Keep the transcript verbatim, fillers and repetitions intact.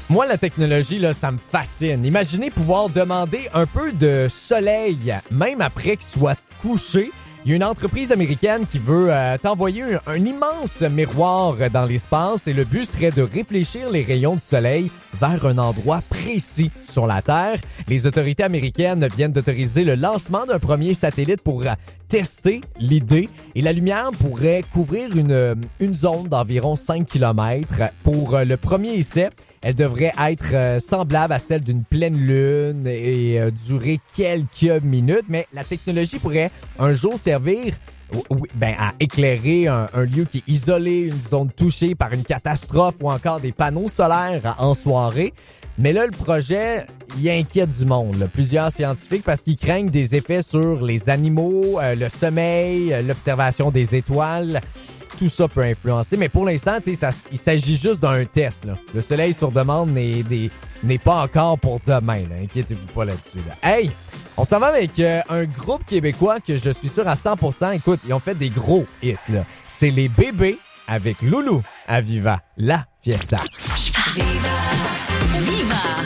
Moi, la technologie, là, ça me fascine. Imaginez pouvoir demander un peu de soleil, même après qu'il soit couché. Il y a une entreprise américaine qui veut euh, t'envoyer un, un immense miroir dans l'espace et le but serait de réfléchir les rayons du soleil vers un endroit précis sur la Terre. Les autorités américaines viennent d'autoriser le lancement d'un premier satellite pour euh, tester l'idée et la lumière pourrait couvrir une, une zone d'environ cinq kilomètres. Pour euh, le premier essai, elle devrait être euh, semblable à celle d'une pleine lune et euh, durer quelques minutes, mais la technologie pourrait un jour servir oui, ben, à éclairer un, un lieu qui est isolé, une zone touchée par une catastrophe ou encore des panneaux solaires en soirée. Mais là, le projet, il inquiète du monde, là. Plusieurs scientifiques, parce qu'ils craignent des effets sur les animaux, euh, le sommeil, euh, l'observation des étoiles. Tout ça peut influencer, mais pour l'instant, tu sais, ça, il s'agit juste d'un test, là. Le soleil sur demande n'est, n'est, n'est pas encore pour demain, là. Inquiétez-vous pas là-dessus, là. Hey! On s'en va avec euh, un groupe québécois que je suis sûr à cent pour cent, écoute, ils ont fait des gros hits, là. C'est les Bébés avec Loulou à Viva, la fiesta. Viva! Viva!